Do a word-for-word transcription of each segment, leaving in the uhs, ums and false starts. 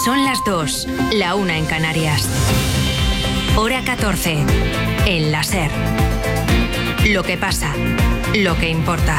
Son las dos, la una en Canarias. Hora catorce, en la SER. Lo que pasa, lo que importa.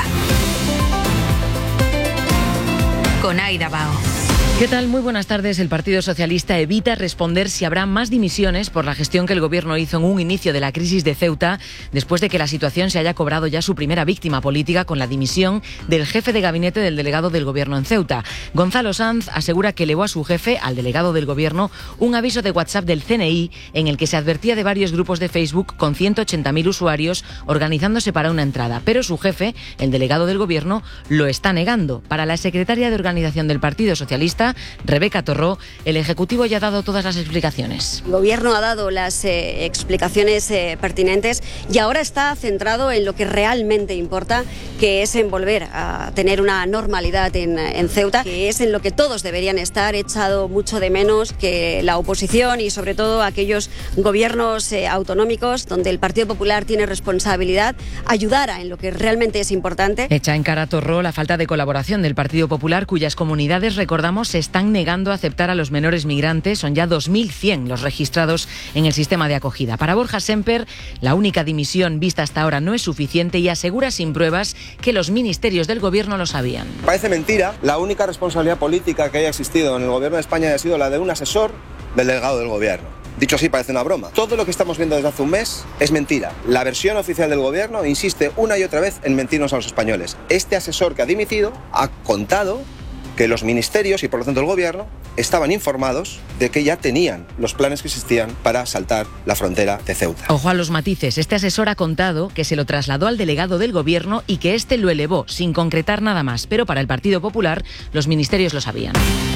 Con Aida Bao. ¿Qué tal? Muy buenas tardes. El Partido Socialista evita responder si habrá más dimisiones por la gestión que el Gobierno hizo en un inicio de la crisis de Ceuta, después de que la situación se haya cobrado ya su primera víctima política con la dimisión del jefe de gabinete del delegado del Gobierno en Ceuta. Gonzalo Sanz asegura que elevó a su jefe, al delegado del Gobierno, un aviso de WhatsApp del C N I en el que se advertía de varios grupos de Facebook con ciento ochenta mil usuarios organizándose para una entrada. Pero su jefe, el delegado del Gobierno, lo está negando. Para la secretaria de Organización del Partido Socialista, Rebeca Torró, el Ejecutivo ya ha dado todas las explicaciones. El Gobierno ha dado las eh, explicaciones eh, pertinentes y ahora está centrado en lo que realmente importa, que es en volver a tener una normalidad en, en Ceuta, que es en lo que todos deberían estar. He echado mucho de menos que la oposición y sobre todo aquellos gobiernos eh, autonómicos donde el Partido Popular tiene responsabilidad ayudara en lo que realmente es importante. Echa en cara a Torró la falta de colaboración del Partido Popular, cuyas comunidades, recordamos, se están negando a aceptar a los menores migrantes. Son ya dos mil cien los registrados en el sistema de acogida. Para Borja Semper, la única dimisión vista hasta ahora no es suficiente y asegura sin pruebas que los ministerios del Gobierno lo sabían. Parece mentira. La única responsabilidad política que haya existido en el Gobierno de España ha sido la de un asesor del delegado del Gobierno. Dicho así, parece una broma. Todo lo que estamos viendo desde hace un mes es mentira. La versión oficial del Gobierno insiste una y otra vez en mentirnos a los españoles. Este asesor que ha dimitido ha contado que los ministerios y por lo tanto el Gobierno estaban informados de que ya tenían los planes que existían para saltar la frontera de Ceuta. Ojo a los matices. Este asesor ha contado que se lo trasladó al delegado del Gobierno y que éste lo elevó sin concretar nada más. Pero para el Partido Popular, los ministerios lo sabían.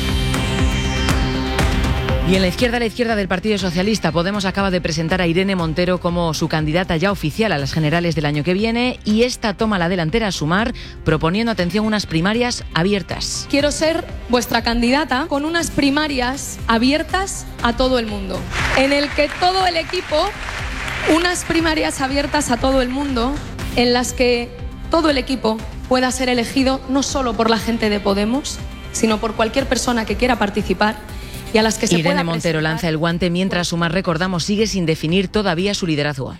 Y en la izquierda, la izquierda del Partido Socialista, Podemos acaba de presentar a Irene Montero como su candidata ya oficial a las generales del año que viene, y esta toma la delantera a Sumar, proponiendo, atención, unas primarias abiertas. Quiero ser vuestra candidata con unas primarias abiertas a todo el mundo, en el que todo el equipo, unas primarias abiertas a todo el mundo, en las que todo el equipo pueda ser elegido no solo por la gente de Podemos, sino por cualquier persona que quiera participar. Y a las que se Irene Montero lanza el guante mientras Sumar, recordamos, sigue sin definir todavía su liderazgo.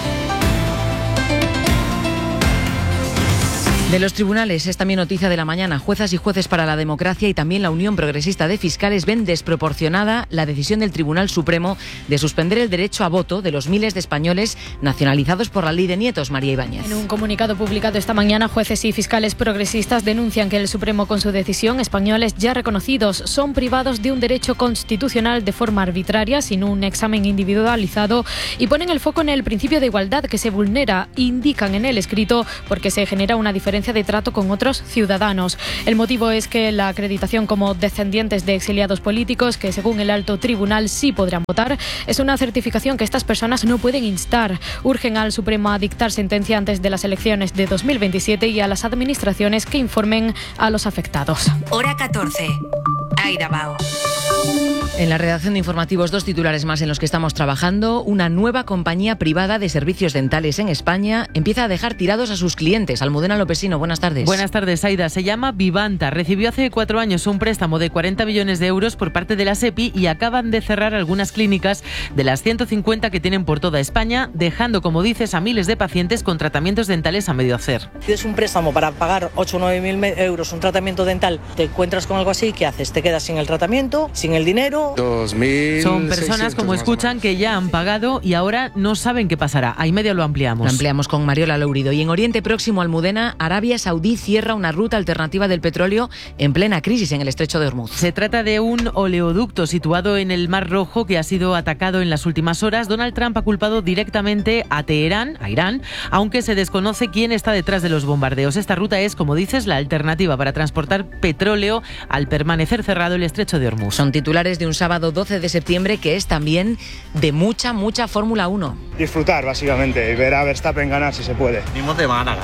De los tribunales es también noticia de la mañana. Juezas y jueces para la democracia y también la Unión Progresista de Fiscales ven desproporcionada la decisión del Tribunal Supremo de suspender el derecho a voto de los miles de españoles nacionalizados por la ley de nietos. María Ibáñez. En un comunicado publicado esta mañana, jueces y fiscales progresistas denuncian que el Supremo, con su decisión, españoles ya reconocidos son privados de un derecho constitucional de forma arbitraria, sin un examen individualizado, y ponen el foco en el principio de igualdad que se vulnera, indican en el escrito, porque se genera una diferencia de trato con otros ciudadanos. El motivo es que la acreditación como descendientes de exiliados políticos, que según el alto tribunal sí podrán votar, es una certificación que estas personas no pueden instar. Urgen al Supremo a dictar sentencia antes de las elecciones de dos mil veintisiete y a las administraciones que informen a los afectados. Hora catorce. Aida Bao. En la redacción de informativos, dos titulares más en los que estamos trabajando. Una nueva compañía privada de servicios dentales en España empieza a dejar tirados a sus clientes. Almudena Lopesino, buenas tardes. Buenas tardes, Aida. Se llama Vivanta. Recibió hace cuatro años un préstamo de cuarenta millones de euros por parte de la SEPI y acaban de cerrar algunas clínicas de las ciento cincuenta que tienen por toda España, dejando, como dices, a miles de pacientes con tratamientos dentales a medio hacer. Si es un préstamo para pagar ocho o nueve mil euros un tratamiento dental, te encuentras con algo así, ¿qué haces? Te quedas sin el tratamiento, sin el dinero. dos mil Son personas, como escuchan, que ya han pagado y ahora no saben qué pasará. Ahí medio lo ampliamos. Lo ampliamos con Mariola Lourido. Y en Oriente Próximo, Almudena, Arabia Saudí cierra una ruta alternativa del petróleo en plena crisis en el estrecho de Hormuz. Se trata de un oleoducto situado en el Mar Rojo que ha sido atacado en las últimas horas. Donald Trump ha culpado directamente a Teherán, a Irán, aunque se desconoce quién está detrás de los bombardeos. Esta ruta es, como dices, la alternativa para transportar petróleo al permanecer cerrado el estrecho de Hormuz. Son titulares de un sábado doce de septiembre que es también de mucha, mucha Fórmula uno. Disfrutar, básicamente, y ver a Verstappen ganar si se puede. Venimos de Málaga.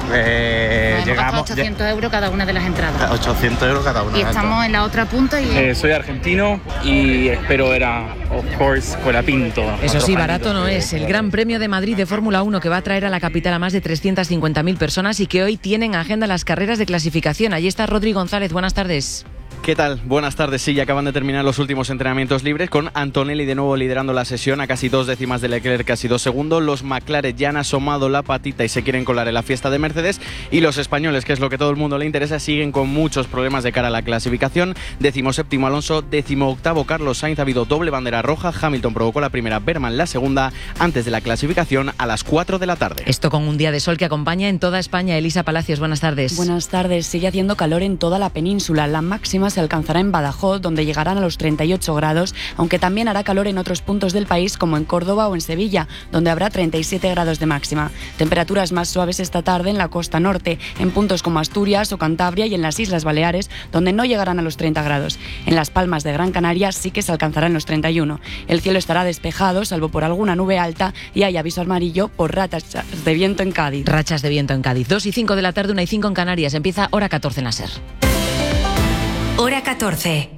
Eh, llegamos ochocientos euros cada una de las entradas. ochocientos euros cada una. Y estamos en la otra punta. Y... Eh, soy argentino y espero ver a, of course, Colapinto. Eso sí, barato no es. El Gran Premio de Madrid de Fórmula uno, que va a traer a la capital a más de trescientas cincuenta mil personas y que hoy tienen agenda las carreras de clasificación. Allí está Rodri González. Buenas tardes. ¿Qué tal? Buenas tardes. Sí, ya acaban de terminar los últimos entrenamientos libres con Antonelli de nuevo liderando la sesión a casi dos décimas de Leclerc, casi dos segundos. Los McLaren ya han asomado la patita y se quieren colar en la fiesta de Mercedes. Y los españoles, que es lo que todo el mundo le interesa, siguen con muchos problemas de cara a la clasificación. Décimo séptimo Alonso, décimo octavo Carlos Sainz. Ha habido doble bandera roja. Hamilton provocó la primera, Berman la segunda, antes de la clasificación a las cuatro de la tarde. Esto con un día de sol que acompaña en toda España. Elisa Palacios, buenas tardes. Buenas tardes. Sigue haciendo calor en toda la península. La máxima se alcanzará en Badajoz, donde llegarán a los treinta y ocho grados, aunque también hará calor en otros puntos del país, como en Córdoba o en Sevilla, donde habrá treinta y siete grados de máxima. Temperaturas más suaves esta tarde en la costa norte, en puntos como Asturias o Cantabria y en las Islas Baleares, donde no llegarán a los treinta grados. En Las Palmas de Gran Canaria sí que se alcanzarán los treinta y uno. El cielo estará despejado, salvo por alguna nube alta, y hay aviso amarillo por rachas de viento en Cádiz. Rachas de viento en Cádiz. dos y cinco de la tarde, una y cinco en Canarias. Empieza Hora catorce en la SER. Hora catorce.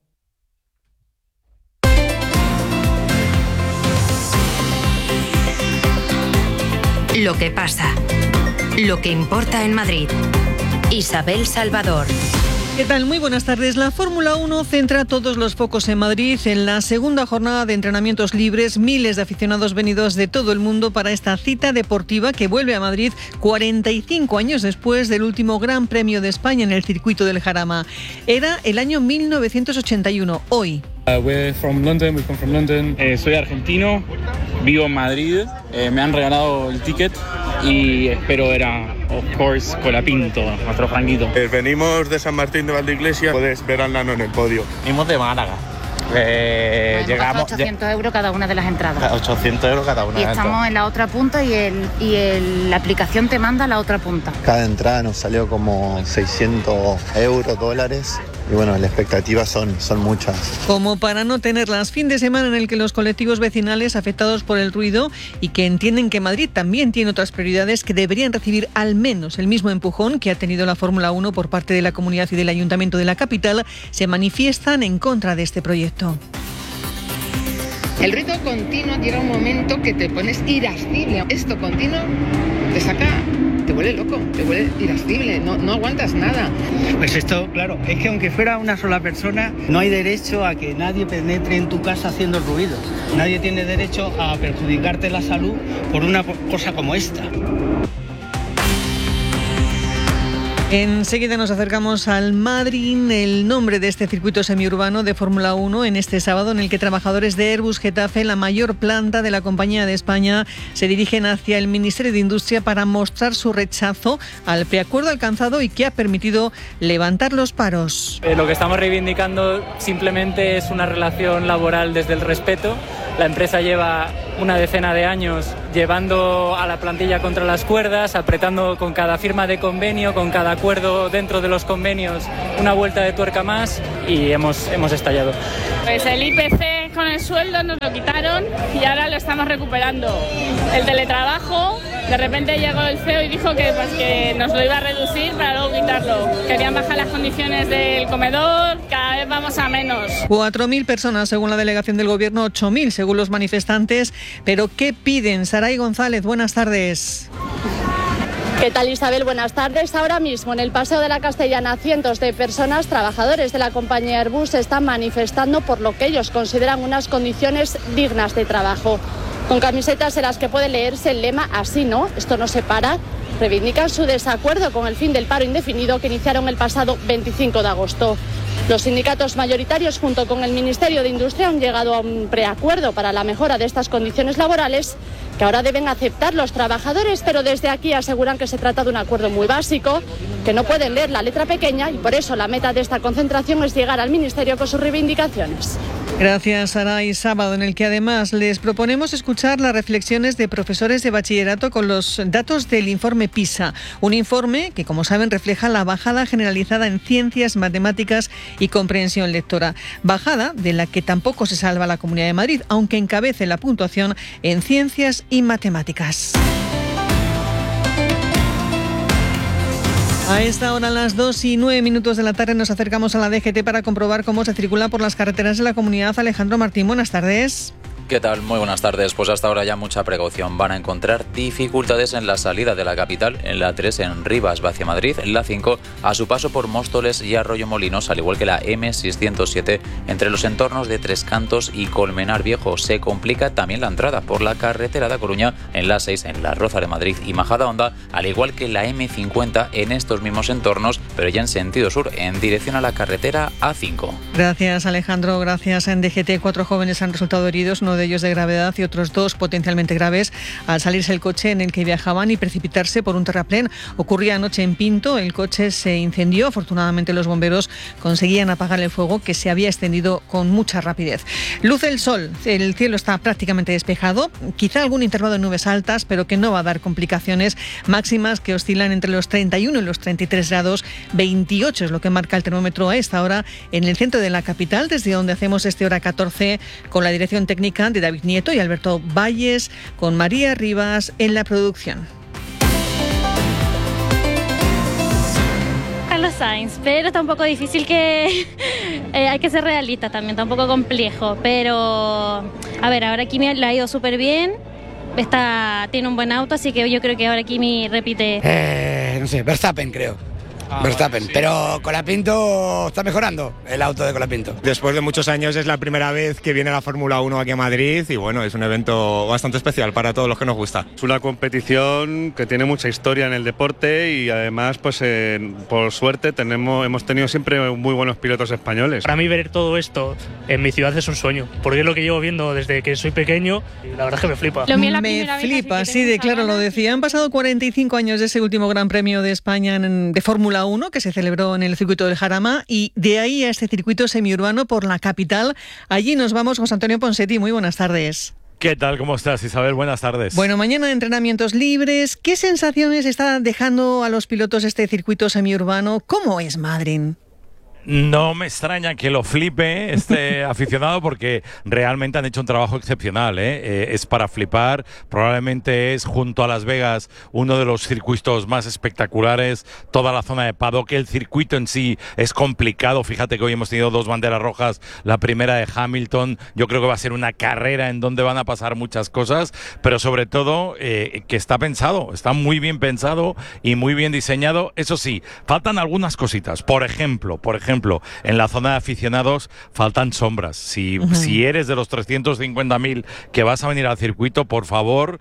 Lo que pasa. Lo que importa en Madrid. Isabel Salvador. ¿Qué tal? Muy buenas tardes. La Fórmula uno centra todos los focos en Madrid. En la segunda jornada de entrenamientos libres, miles de aficionados venidos de todo el mundo para esta cita deportiva que vuelve a Madrid cuarenta y cinco años después del último Gran Premio de España en el circuito del Jarama. Era el año mil novecientos ochenta y uno. Hoy. Uh, we're from London, we come from London. Eh, soy argentino, vivo en Madrid, eh, me han regalado el ticket y espero ver a, of course, Colapinto, nuestro Franquito. Eh, venimos de San Martín de Valdeiglesias, puedes ver al Nano en el podio. Venimos de Málaga. Eh, Hemos llegamos ochocientos euros cada una de las entradas. ochocientos euros cada una Y de las estamos entradas. en la otra punta y, el, y el, la aplicación te manda a la otra punta. Cada entrada nos salió como seiscientos euros, dólares. Y bueno, las expectativas son, son muchas. Como para no tenerlas, fin de semana en el que los colectivos vecinales afectados por el ruido y que entienden que Madrid también tiene otras prioridades que deberían recibir al menos el mismo empujón que ha tenido la Fórmula uno por parte de la comunidad y del Ayuntamiento de la capital, se manifiestan en contra de este proyecto. El ruido continuo llega un momento que te pones irascible. Esto continuo te saca, te vuelve loco, te vuelve irascible, no, no aguantas nada. Pues esto, claro, es que aunque fuera una sola persona, no hay derecho a que nadie penetre en tu casa haciendo ruido. Nadie tiene derecho a perjudicarte la salud por una cosa como esta. Enseguida nos acercamos al Madrid, el nombre de este circuito semiurbano de Fórmula uno, en este sábado en el que trabajadores de Airbus Getafe, la mayor planta de la compañía de España, se dirigen hacia el Ministerio de Industria para mostrar su rechazo al preacuerdo alcanzado y que ha permitido levantar los paros. Eh, lo que estamos reivindicando simplemente es una relación laboral desde el respeto. La empresa lleva una decena de años llevando a la plantilla contra las cuerdas, apretando con cada firma de convenio, con cada acuerdo dentro de los convenios, una vuelta de tuerca más y hemos, hemos estallado. Pues el I P C con el sueldo nos lo quitaron y ahora lo estamos recuperando. El teletrabajo, de repente llegó el C E O y dijo que, pues, que nos lo iba a reducir para luego quitarlo. Querían bajar las condiciones del comedor, cada vez vamos a menos. cuatro mil personas según la delegación del Gobierno, ocho mil según los manifestantes. Pero ¿qué piden? Saray González, buenas tardes. ¿Qué tal, Isabel? Buenas tardes. Ahora mismo en el Paseo de la Castellana cientos de personas, trabajadores de la compañía Airbus, se están manifestando por lo que ellos consideran unas condiciones dignas de trabajo. Con camisetas en las que puede leerse el lema "Así no, esto no se para", reivindican su desacuerdo con el fin del paro indefinido que iniciaron el pasado veinticinco de agosto. Los sindicatos mayoritarios junto con el Ministerio de Industria han llegado a un preacuerdo para la mejora de estas condiciones laborales que ahora deben aceptar los trabajadores, pero desde aquí aseguran que se trata de un acuerdo muy básico, que no pueden leer la letra pequeña y por eso la meta de esta concentración es llegar al Ministerio con sus reivindicaciones. Gracias, Saray. Sábado en el que además les proponemos escuchar las reflexiones de profesores de bachillerato con los datos del informe PISA. Un informe que, como saben, refleja la bajada generalizada en ciencias, matemáticas y comprensión lectora. Bajada de la que tampoco se salva la Comunidad de Madrid, aunque encabece la puntuación en ciencias y matemáticas. A esta hora, a las dos y nueve minutos de la tarde, nos acercamos a la D G T para comprobar cómo se circula por las carreteras de la comunidad. Alejandro Martín, buenas tardes. ¿Qué tal? Muy buenas tardes. Pues hasta ahora ya mucha precaución. Van a encontrar dificultades en la salida de la capital, en la tres en Rivas, va hacia Madrid, en la cinco a su paso por Móstoles y Arroyomolinos, al igual que la eme seiscientos siete entre los entornos de Tres Cantos y Colmenar Viejo. Se complica también la entrada por la carretera de A Coruña, en la seis en La Roza de Madrid y Majadahonda, al igual que la eme cincuenta en estos mismos entornos, pero ya en sentido sur, en dirección a la carretera A cinco. Gracias, Alejandro. Gracias. En D G T, cuatro jóvenes han resultado heridos, uno de ellos de gravedad y otros dos potencialmente graves al salirse el coche en el que viajaban y precipitarse por un terraplén. Ocurría anoche en Pinto, el coche se incendió. Afortunadamente los bomberos conseguían apagar el fuego, que se había extendido con mucha rapidez. Luce el sol, el cielo está prácticamente despejado, quizá algún intervalo de nubes altas, pero que no va a dar complicaciones. Máximas que oscilan entre los treinta y uno y los treinta y tres grados, veintiocho es lo que marca el termómetro a esta hora en el centro de la capital, desde donde hacemos este Hora catorce con la dirección técnica de David Nieto y Alberto Valles, con María Rivas en la producción. Carlos Sainz, pero está un poco difícil, que eh, hay que ser realista también, está un poco complejo, pero a ver, ahora Kimi le ha ido súper bien, está, tiene un buen auto, así que yo creo que ahora Kimi repite. Eh, no sé, Verstappen creo. Ah, Verstappen, sí. Pero Colapinto está mejorando el auto de Colapinto. Después de muchos años es la primera vez que viene la Fórmula uno aquí a Madrid y bueno, es un evento bastante especial para todos los que nos gusta. Es una competición que tiene mucha historia en el deporte y además pues eh, por suerte tenemos, hemos tenido siempre muy buenos pilotos españoles. Para mí ver todo esto en mi ciudad es un sueño, porque es lo que llevo viendo desde que soy pequeño y la verdad es que me flipa. Lo mío me flipa, sí, de claro lo decía. Han pasado cuarenta y cinco años de ese último Gran Premio de España en, de Fórmula uno que se celebró en el circuito del Jarama, y de ahí a este circuito semiurbano por la capital. Allí nos vamos, José Antonio Ponsetti. Muy buenas tardes. ¿Qué tal? ¿Cómo estás, Isabel? Buenas tardes. Bueno, mañana entrenamientos libres. ¿Qué sensaciones está dejando a los pilotos este circuito semiurbano? ¿Cómo es Madrid? No me extraña que lo flipe este aficionado, porque realmente han hecho un trabajo excepcional, ¿eh? Eh, es para flipar. Probablemente es, junto a Las Vegas, uno de los circuitos más espectaculares. Toda la zona de paddock, el circuito en sí es complicado. Fíjate que hoy hemos tenido dos banderas rojas. La primera de Hamilton. Yo creo que va a ser una carrera en donde van a pasar muchas cosas, pero sobre todo eh, que está pensado, está muy bien pensado y muy bien diseñado. Eso sí, faltan algunas cositas. Por ejemplo, por ejemplo, ejemplo, en la zona de aficionados faltan sombras. Si, uh-huh. si eres de los trescientos cincuenta mil que vas a venir al circuito, por favor,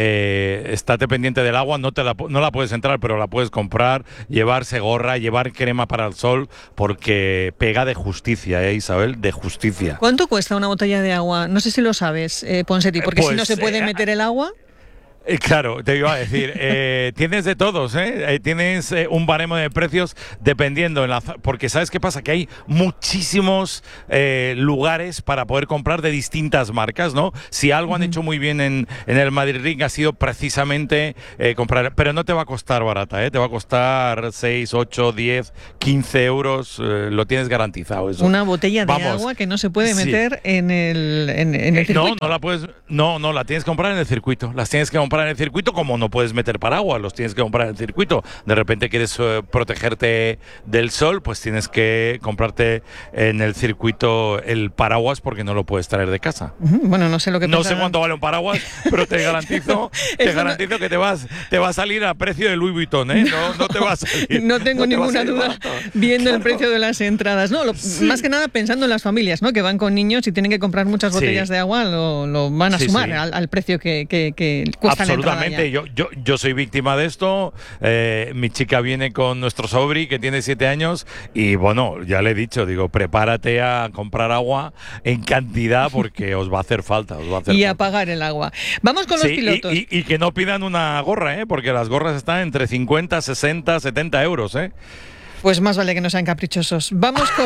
eh, estate pendiente del agua. No, te la, no la puedes entrar, pero la puedes comprar, llevarse gorra, llevar crema para el sol, porque pega de justicia, ¿eh, Isabel? De justicia. ¿Cuánto cuesta una botella de agua? No sé si lo sabes, eh, Ponsetti, porque pues, si no se puede eh, meter el agua... Eh, claro, te iba a decir, eh, tienes de todos, ¿eh? Eh, tienes eh, un baremo de precios dependiendo, en la, porque ¿sabes qué pasa? Que hay muchísimos eh, lugares para poder comprar de distintas marcas, ¿no? Si algo uh-huh. han hecho muy bien en, en el Madrid Ring ha sido precisamente eh, comprar, pero no te va a costar barata, ¿eh? Te va a costar seis, ocho, diez, quince euros, eh, lo tienes garantizado eso. Una botella de Vamos. agua que no se puede meter sí. en el, en, en el circuito. Eh, no, no la puedes, no, no, la tienes que comprar en el circuito, las tienes que comprar en el circuito, como no puedes meter paraguas, los tienes que comprar en el circuito. De repente quieres uh, protegerte del sol, pues tienes que comprarte en el circuito el paraguas, porque no lo puedes traer de casa. Bueno, no sé lo que No pensarán. sé cuánto vale un paraguas, pero te garantizo, te garantizo no... que te vas, te va a salir a precio de Louis Vuitton, ¿eh? No, no te va a salir. No tengo no ninguna duda barato. Viendo claro. el precio de las entradas. No, lo, sí. más que nada pensando en las familias, ¿no? Que van con niños y tienen que comprar muchas botellas sí. de agua, lo, lo van a sí, sumar sí. Al, al precio que, que, que cuesta la entrada. Yo, yo, yo soy víctima de esto. Eh, mi chica viene con nuestro sobri, que tiene siete años, y bueno, ya le he dicho, digo, prepárate a comprar agua en cantidad, porque os va a hacer falta. Os va a hacer y falta. a pagar el agua. Vamos con sí, los pilotos. Y, y, y que no pidan una gorra, ¿eh? Porque las gorras están entre cincuenta, sesenta, setenta euros, ¿eh? Pues más vale que no sean caprichosos. Vamos con,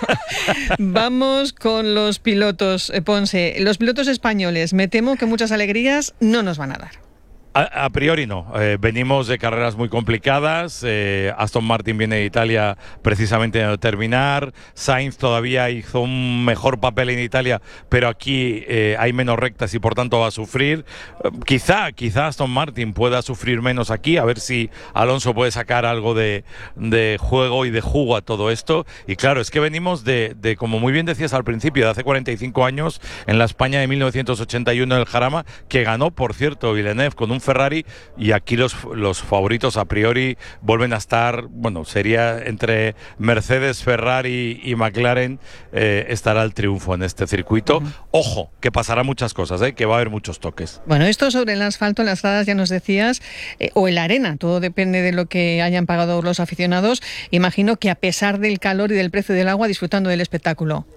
vamos con los pilotos, Ponce. Los pilotos españoles, me temo que muchas alegrías no nos van a dar. A, a priori no. Eh, venimos de carreras muy complicadas. Eh, Aston Martin viene de Italia precisamente a terminar. Sainz todavía hizo un mejor papel en Italia, pero aquí eh, hay menos rectas y por tanto va a sufrir. Eh, quizá, quizá Aston Martin pueda sufrir menos aquí, a ver si Alonso puede sacar algo de, de juego y de jugo a todo esto. Y claro, es que venimos de, de, como muy bien decías al principio, de hace cuarenta y cinco años, en la España de mil novecientos ochenta y uno en el Jarama, que ganó, por cierto, Villeneuve con un Ferrari, y aquí los, los favoritos a priori vuelven a estar, bueno, sería entre Mercedes, Ferrari y McLaren, eh, estará el triunfo en este circuito. Uh-huh. Ojo, que pasará muchas cosas, ¿eh? Que va a haber muchos toques. Bueno, esto sobre el asfalto, en las gradas ya nos decías, eh, o en la arena, todo depende de lo que hayan pagado los aficionados. Imagino que a pesar del calor y del precio del agua, disfrutando del espectáculo.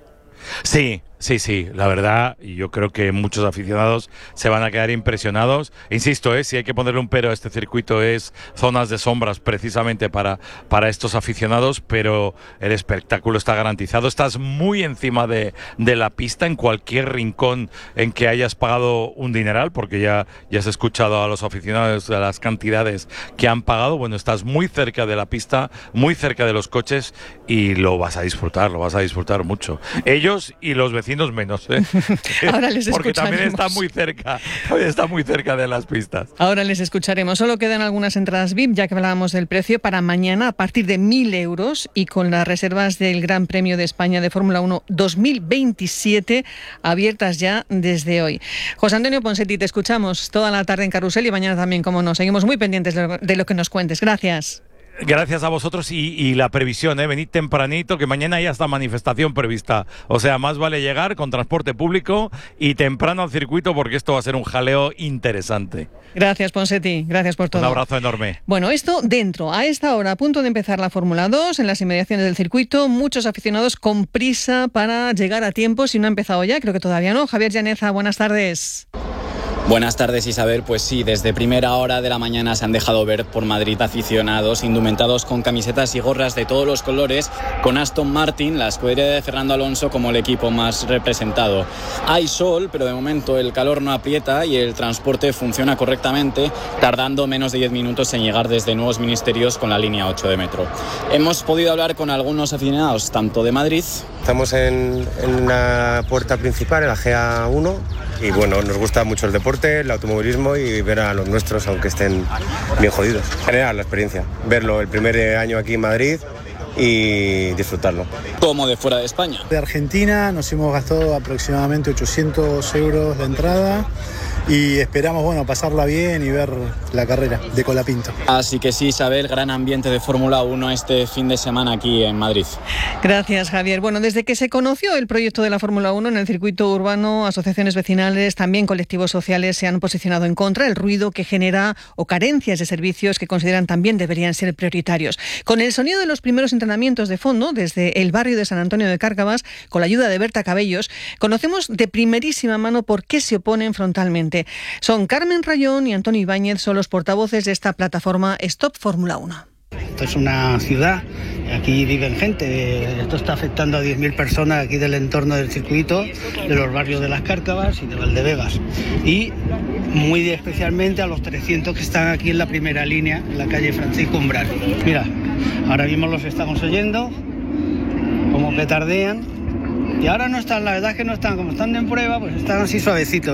Sí, sí, sí, la verdad, y yo creo que muchos aficionados se van a quedar impresionados. Insisto, eh, si hay que ponerle un pero a este circuito es zonas de sombras precisamente para, para estos aficionados, pero el espectáculo está garantizado. Estás muy encima de, de la pista en cualquier rincón en que hayas pagado un dineral, porque ya, ya has escuchado a los aficionados de las cantidades que han pagado. Bueno, estás muy cerca de la pista, muy cerca de los coches y lo vas a disfrutar, lo vas a disfrutar mucho. Ellos y los vecinos menos, ¿eh? Ahora les porque también escucharemos. está muy cerca, también está muy cerca de las pistas. Ahora les escucharemos. Solo quedan algunas entradas V I P, ya que hablábamos del precio, para mañana a partir de mil euros y con las reservas del Gran Premio de España de Fórmula uno dos mil veintisiete abiertas ya desde hoy. José Antonio Ponseti, te escuchamos toda la tarde en Carrusel y mañana también, como no. Seguimos muy pendientes de lo, de lo que nos cuentes. Gracias. Gracias a vosotros y, y la previsión, ¿eh? Venid tempranito, que mañana ya está manifestación prevista. O sea, más vale llegar con transporte público y temprano al circuito, porque esto va a ser un jaleo interesante. Gracias, Ponseti. Gracias por todo. Un abrazo enorme. Bueno, esto dentro. A esta hora, a punto de empezar la Fórmula dos, en las inmediaciones del circuito, muchos aficionados con prisa para llegar a tiempo. Si no ha empezado ya, creo que todavía no. Javier Llaneza, buenas tardes. Buenas tardes, Isabel. Pues sí, desde primera hora de la mañana se han dejado ver por Madrid aficionados indumentados con camisetas y gorras de todos los colores, con Aston Martin, la escudería de Fernando Alonso, como el equipo más representado. Hay sol, pero de momento el calor no aprieta y el transporte funciona correctamente, tardando menos de diez minutos en llegar desde Nuevos Ministerios con la línea ocho de metro. Hemos podido hablar con algunos aficionados, tanto de Madrid... Estamos en, en la puerta principal, en la G A uno, y bueno, nos gusta mucho el deporte, el automovilismo y ver a los nuestros, aunque estén bien jodidos. Generar la experiencia, verlo el primer año aquí en Madrid y disfrutarlo. Como de fuera de España. De Argentina nos hemos gastado aproximadamente ochocientos euros de entrada y esperamos, bueno, pasarla bien y ver la carrera de Colapinto. Así que sí, Isabel, gran ambiente de Fórmula uno este fin de semana aquí en Madrid. Gracias, Javier. Bueno, desde que se conoció el proyecto de la Fórmula uno en el circuito urbano, asociaciones vecinales, también colectivos sociales se han posicionado en contra del ruido que genera o carencias de servicios que consideran también deberían ser prioritarios. Con el sonido de los primeros entrenamientos de fondo, desde el barrio de San Antonio de Cárcavas, con la ayuda de Berta Cabellos, conocemos de primerísima mano por qué se oponen frontalmente. Son Carmen Rayón y Antonio Ibáñez, son los portavoces de esta plataforma Stop Fórmula uno. Esto es una ciudad, aquí viven gente, esto está afectando a diez mil personas aquí del entorno del circuito, de los barrios de Las Cárcavas y de Valdebebas, y muy especialmente a los trescientos que están aquí en la primera línea, en la calle Francisco Umbral. Mira, ahora mismo los estamos oyendo, como petardean, y ahora no están, la verdad es que no están, como están en prueba, pues están así suavecitos.